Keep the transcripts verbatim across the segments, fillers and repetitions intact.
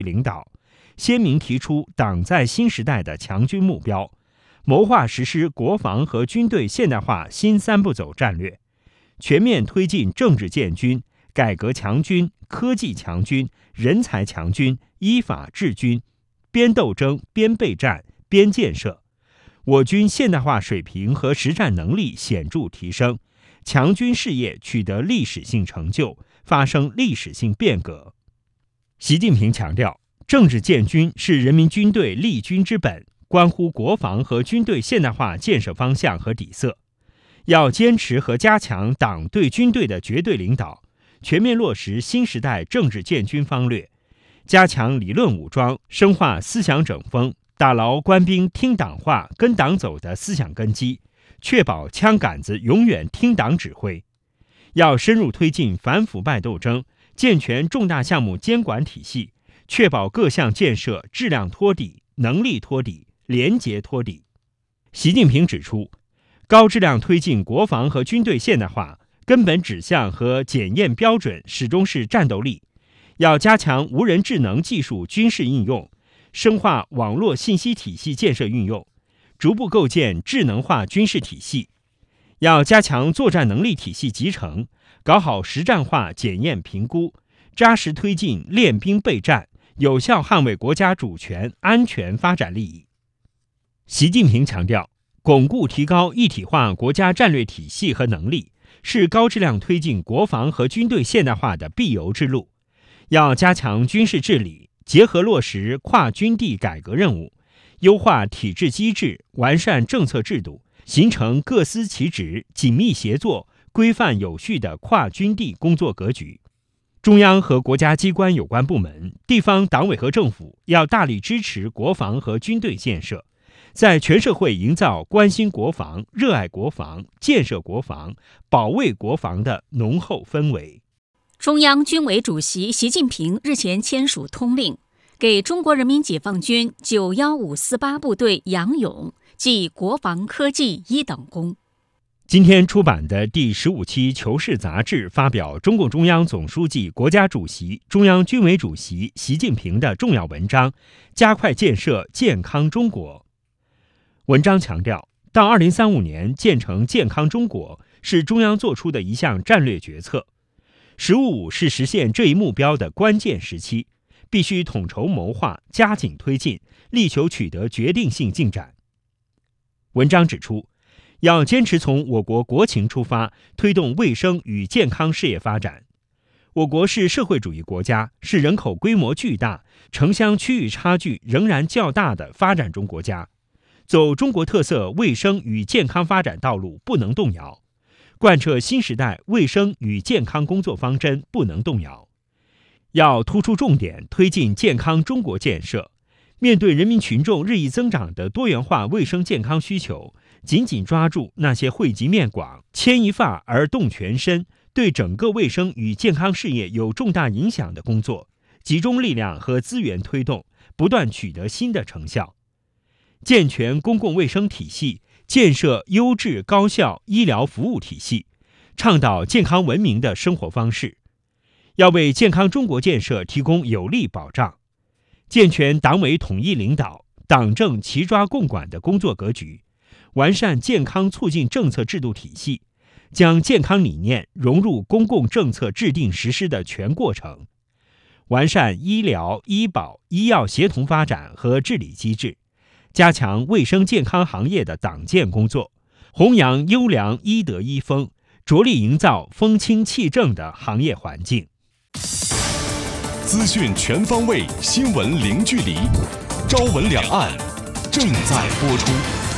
领导，鲜明提出党在新时代的强军目标，谋划实施国防和军队现代化新三步走战略，全面推进政治建军、改革强军、科技强军、人才强军、依法治军，边斗争边备战边建设，我军现代化水平和实战能力显著提升，强军事业取得历史性成就，发生历史性变革。习近平强调，政治建军是人民军队立军之本，关乎国防和军队现代化建设方向和底色。要坚持和加强党对军队的绝对领导，全面落实新时代政治建军方略，加强理论武装，深化思想整风，打牢官兵听党话、跟党走的思想根基，确保枪杆子永远听党指挥。要深入推进反腐败斗争，健全重大项目监管体系，确保各项建设质量托底、能力托底、廉洁托底。习近平指出，高质量推进国防和军队现代化，根本指向和检验标准始终是战斗力。要加强无人智能技术军事应用，深化网络信息体系建设运用，逐步构建智能化军事体系。要加强作战能力体系集成，搞好实战化检验评估，扎实推进练兵备战，有效捍卫国家主权、安全、发展利益。习近平强调，巩固提高一体化国家战略体系和能力，是高质量推进国防和军队现代化的必由之路。要加强军事治理，结合落实跨军地改革任务，优化体制机制，完善政策制度，形成各司其职、紧密协作、规范有序的跨军地工作格局。中央和国家机关有关部门、地方党委和政府要大力支持国防和军队建设，在全社会营造关心国防、热爱国防、建设国防、保卫国防的浓厚氛围。 中央军委主席习近平日前签署通令，给中国人民解放军九一五四八部队杨勇记国防科技一等功。 今天出版的第十五期《求是》杂志发表中共中央总书记、国家主席、中央军委主席习近平的重要文章《加快建设健康中国》。文章强调，到二零三五年建成健康中国是中央作出的一项战略决策。十五五是实现这一目标的关键时期，必须统筹谋划，加紧推进，力求取得决定性进展。文章指出，要坚持从我国国情出发，推动卫生与健康事业发展。我国是社会主义国家，是人口规模巨大、城乡区域差距仍然较大的发展中国家，走中国特色卫生与健康发展道路不能动摇，贯彻新时代卫生与健康工作方针不能动摇。要突出重点推进健康中国建设，面对人民群众日益增长的多元化卫生健康需求，紧紧抓住那些惠及面广、牵一发而动全身，对整个卫生与健康事业有重大影响的工作，集中力量和资源推动，不断取得新的成效。健全公共卫生体系，建设优质高效医疗服务体系，倡导健康文明的生活方式，要为健康中国建设提供有力保障，健全党委统一领导、党政齐抓共管的工作格局，完善健康促进政策制度体系，将健康理念融入公共政策制定实施的全过程，完善医疗、医保、医药协同发展和治理机制，加强卫生健康行业的党建工作，弘扬优良医德医风，着力营造风清气正的行业环境。 资讯全方位，新闻零距离，朝闻两岸正在播出。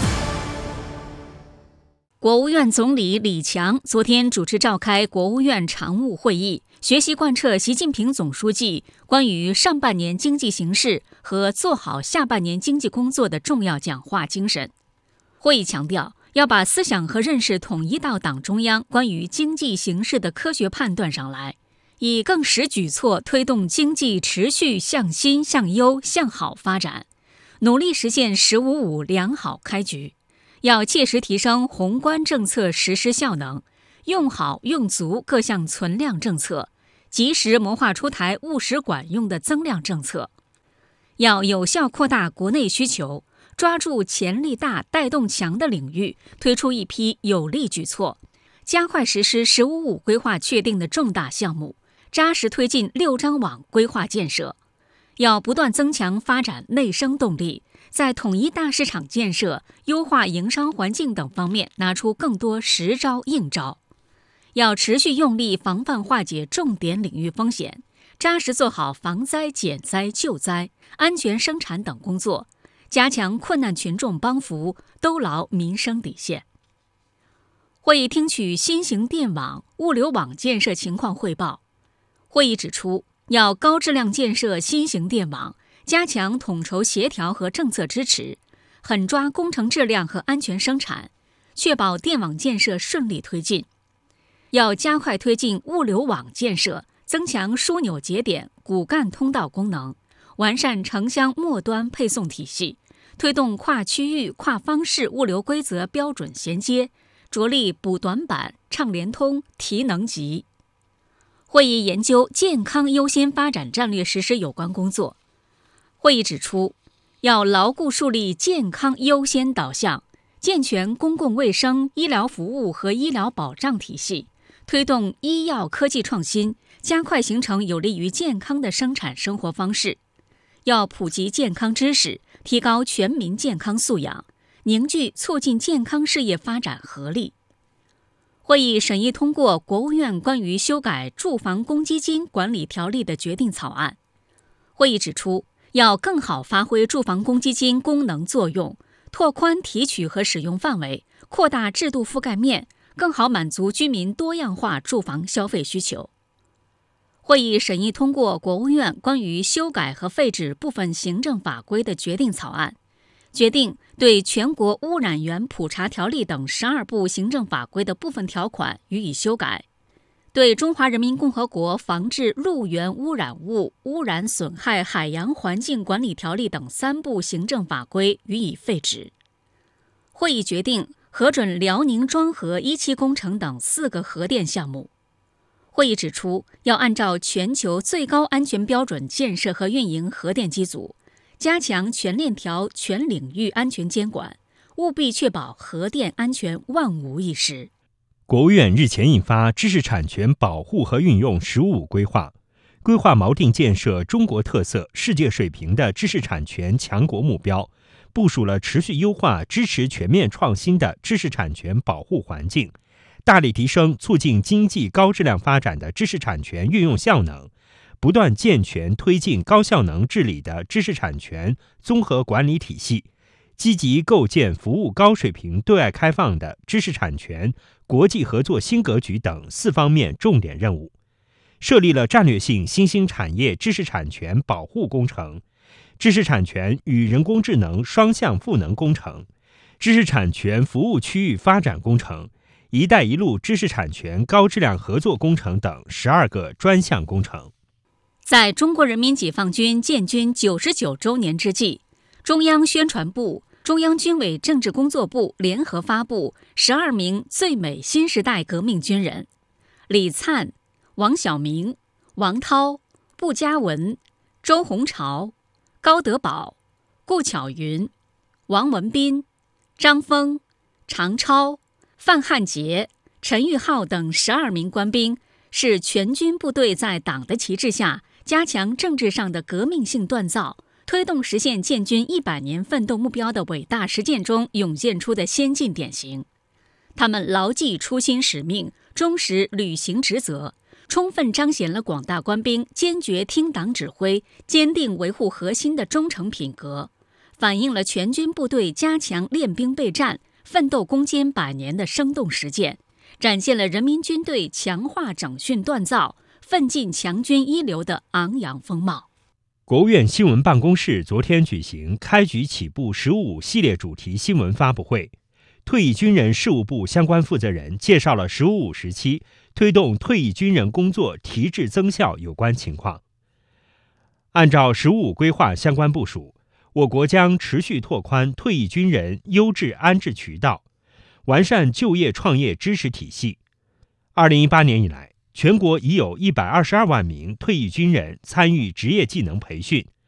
国务院总理李强昨天主持召开国务院常务会议，学习贯彻习近平总书记关于上半年经济形势和做好下半年经济工作的重要讲话精神。会议强调，要把思想和认识统一到党中央关于经济形势的科学判断上来，以更实举措推动经济持续向新、向优、向好发展，努力实现“十五五”良好开局。要切实提升宏观政策实施效能，用好用足各项存量政策，及时谋划出台务实管用的增量政策， 要有效扩大国内需求，抓住潜力大、带动强的领域，推出一批有力举措，加快实施“十五五”规划确定的重大项目，扎实推进六张网规划建设。要不断增强发展内生动力，在统一大市场建设、优化营商环境等方面拿出更多实招硬招。要持续用力防范化解重点领域风险，扎实做好防灾减灾救灾、安全生产等工作，加强困难群众帮扶，兜牢民生底线。会议听取新型电网、物流网建设情况汇报。会议指出，要高质量建设新型电网，加强统筹协调和政策支持，狠抓工程质量和安全生产，确保电网建设顺利推进。要加快推进物流网建设，增强枢纽节点、骨干通道功能，完善城乡末端配送体系，推动跨区域、跨方式物流规则标准衔接，着力补短板、畅联通、提能级。会议研究健康优先发展战略实施有关工作。会议指出，要牢固树立健康优先导向，健全公共卫生、医疗服务和医疗保障体系，推动医药科技创新，加快形成有利于健康的生产生活方式。要普及健康知识，提高全民健康素养，凝聚促进健康事业发展合力。会议审议通过国务院关于修改住房公积金管理条例的决定草案。会议指出，要更好发挥住房公积金功能作用，拓宽提取和使用范围，扩大制度覆盖面，更好满足居民多样化住房消费需求。会议审议通过国务院关于修改和废止部分行政法规的决定草案，决定对全国污染源普查条例等十二部行政法规的部分条款予以修改，对中华人民共和国防治陆源污染物污染损害海洋环境管理条例等三部行政法规予以废止。会议决定核准辽宁庄河一期工程等四个核电项目。会议指出，要按照全球最高安全标准建设和运营核电机组，加强全链条、全领域安全监管，务必确保核电安全万无一失。 国务院日前印发《知识产权保护和运用“十五五”规划》，规划锚定建设中国特色、世界水平的知识产权强国目标，部署了持续优化、支持全面创新的知识产权保护环境，大力提升促进经济高质量发展的知识产权运用效能，不断健全推进高效能治理的知识产权综合管理体系，积极构建服务高水平对外开放的知识产权国际合作新格局等四方面重点任务，设立了战略性新兴产业知识产权保护工程、知识产权与人工智能双向赋能工程、知识产权服务区域发展工程、一带一路知识产权高质量合作工程等十二个专项工程。 在中国人民解放军建军九十九周年之际，中央宣传部、中央军委政治工作部联合发布十二名最美新时代革命军人：李灿、王晓明、王涛、步佳文、周鸿潮、高德宝、顾巧云、王文斌、张峰、常超、范汉杰、陈玉浩等十二名官兵，是全军部队在党的旗帜下加强政治上的革命性锻造，推动实现建军一百年奋斗目标的伟大实践中涌现出的先进典型。他们牢记初心使命，忠实履行职责，充分彰显了广大官兵坚决听党指挥、坚定维护核心的忠诚品格，反映了全军部队加强练兵备战、奋斗攻坚百年的生动实践，展现了人民军队强化整训锻造、奋进强军一流的昂扬风貌。 国务院新闻办公室昨天举行开局起步“十五五”系列主题新闻发布会，退役军人事务部相关负责人介绍了“十五五”时期推动退役军人工作提质增效有关情况。按照“十五五”规划相关部署，我国将持续拓宽退役军人优质安置渠道，完善就业创业支持体系。二零一八年以来，全国已有一百二十二万名退役军人参与职业技能培训，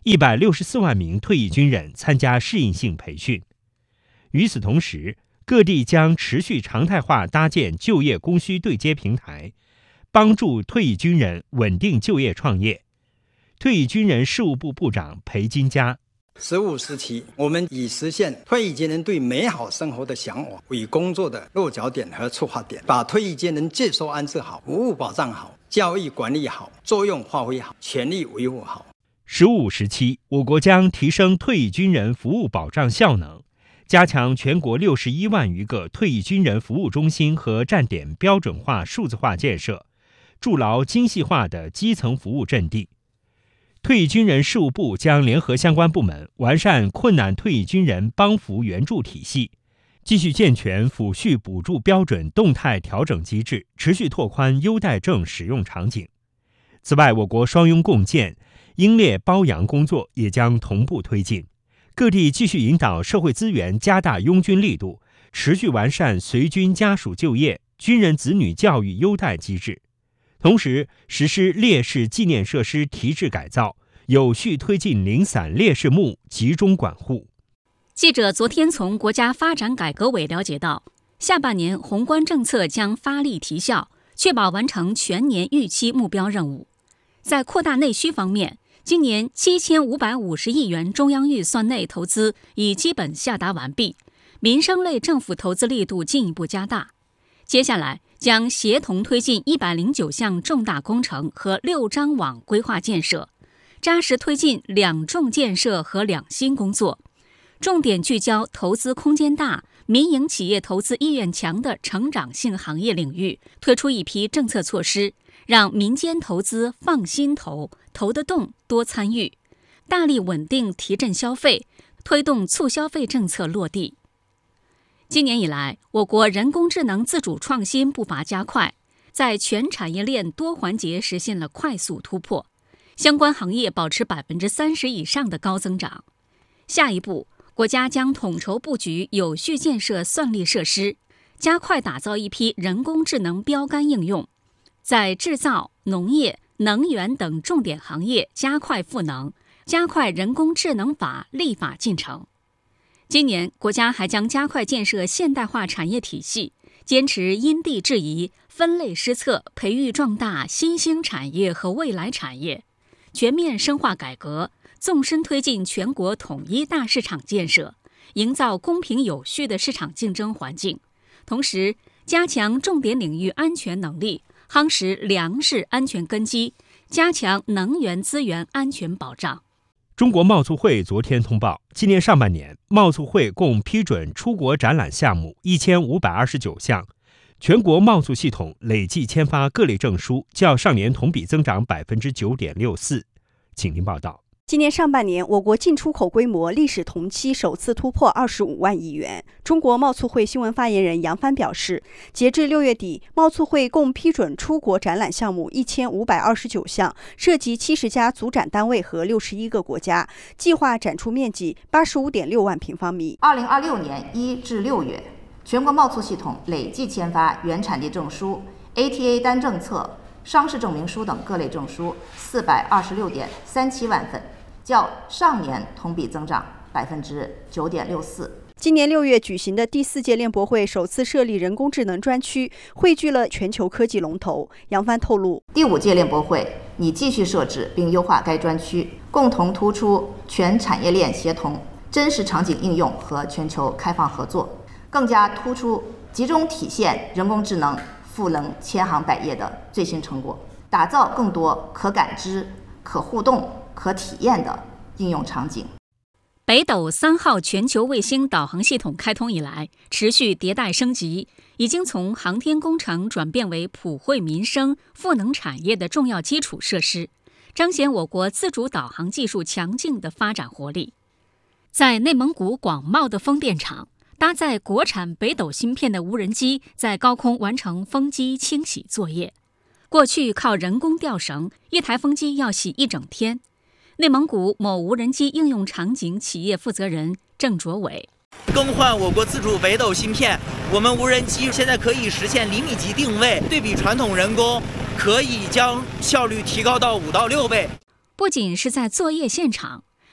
一百六十四万名退役军人参加适应性培训。与此同时，各地将持续常态化搭建就业供需对接平台，帮助退役军人稳定就业创业。退役军人事务部部长裴金佳， 十五时期，我们以实现退役军人对美好生活的向往为工作的落脚点和出发点，把退役军人接受安置好、服务保障好、教育管理好、作用发挥好、权利维护好。 十五时期，我国将提升退役军人服务保障效能，加强全国六十一万余个退役军人服务中心和站点标准化、数字化建设，筑牢精细化的基层服务阵地。退役军人事务部将联合相关部门完善困难退役军人帮扶援助体系，继续健全抚恤补助标准动态调整机制，持续拓宽优待证使用场景。此外，我国双拥共建、英烈褒扬工作也将同步推进，各地继续引导社会资源加大拥军力度，持续完善随军家属就业、军人子女教育优待机制，同时实施烈士纪念设施提质改造，有序推进零散烈士墓集中管护。 记者昨天从国家发展改革委了解到，下半年宏观政策将发力提效，确保完成全年预期目标任务。在扩大内需方面，今年七千五百五十亿元中央预算内投资已基本下达完毕，民生类政府投资力度进一步加大。接下来将协同推进一百零九项重大工程和六张网规划建设，扎实推进两重建设和两新工作，重点聚焦投资空间大、民营企业投资意愿强的成长性行业领域，推出一批政策措施，让民间投资放心投，投得动，多参与，大力稳定提振消费，推动促消费政策落地。今年以来，我国人工智能自主创新步伐加快，在全产业链多环节实现了快速突破，相关行业保持百分之三十以上的高增长。下一步，国家将统筹布局，有序建设算力设施，加快打造一批人工智能标杆应用，在制造、农业、能源等重点行业加快赋能，加快人工智能法立法进程。今年，国家还将加快建设现代化产业体系，坚持因地制宜、分类施策，培育壮大新兴产业和未来产业，全面深化改革，纵深推进全国统一大市场建设，营造公平有序的市场竞争环境。同时，加强重点领域安全能力，夯实粮食安全根基，加强能源资源安全保障。 中国贸促会昨天通报，今年上半年，贸促会共批准出国展览项目一千五百二十九项，全国贸促系统累计签发各类证书较上年同比增长百分之九点六四。请听报道。 今年上半年，我国进出口规模历史同期首次突破二十五万亿元。中国贸促会新闻发言人杨帆表示，截至六月底，贸促会共批准出国展览项目一千五百二十九项，涉及七十家组展单位和六十一个国家，计划展出面积八十五点六万平方米。 二零二六年一至六月，全国贸促系统累计签发原产地证书、A T A 单政策、商事证明书等各类证书四百二十六点三七万份，较上年同比增长百分之九点六四。 今年六月举行的第四届链博会首次设立人工智能专区，汇聚了全球科技龙头。杨帆透露， 第五届链博会拟继续设置并优化该专区，共同突出全产业链协同、真实场景应用和全球开放合作，更加突出集中体现人工智能赋能千行百业的最新成果，打造更多可感知、可互动、可体验的应用场景。 北斗三号全球卫星导航系统开通以来，持续迭代升级，已经从航天工程转变为普惠民生、赋能产业的重要基础设施，彰显我国自主导航技术强劲的发展活力。在内蒙古广袤的风电场，搭载国产北斗芯片的无人机在高空完成风机清洗作业。过去靠人工吊绳，一台风机要洗一整天。内蒙古某无人机应用场景企业负责人郑卓伟： 更换我国自主北斗芯片，我们无人机现在可以实现厘米级定位，对比传统人工，可以将效率提高到五到六倍。 不仅是在作业现场，